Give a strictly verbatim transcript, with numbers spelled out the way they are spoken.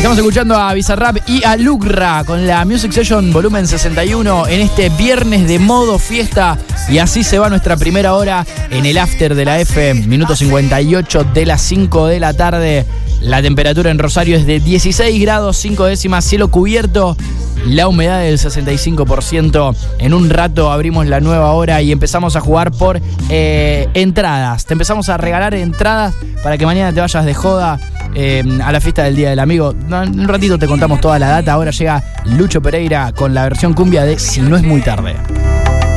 Estamos escuchando a Bizarrap y a Lucra con la Music Session volumen sesenta y uno en este viernes de modo fiesta. Y así se va nuestra primera hora en el after de la F, minuto cincuenta y ocho de las cinco de la tarde. La temperatura en Rosario es de dieciséis grados, cinco décimas, cielo cubierto, la humedad del sesenta y cinco por ciento. En un rato abrimos la nueva hora y empezamos a jugar por eh, entradas. Te empezamos a regalar entradas para que mañana te vayas de joda eh, a la fiesta del Día del Amigo. En un ratito te contamos toda la data. Ahora llega Lucho Pereira con la versión cumbia de Si no es muy tarde.